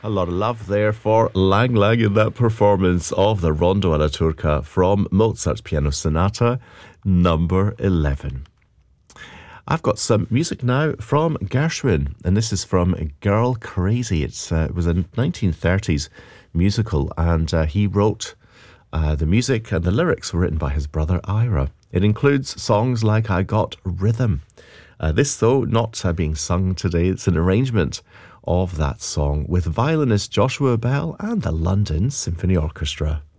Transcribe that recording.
A lot of love there for Lang Lang in that performance of the Rondo alla Turca from Mozart's Piano Sonata number 11. I've got some music now from Gershwin, and this is from Girl Crazy. It was a 1930s musical, and he wrote the music, and the lyrics were written by his brother Ira. It includes songs like I Got Rhythm. This, though, not being sung today. It's an arrangement of that song with violinist Joshua Bell and the London Symphony Orchestra.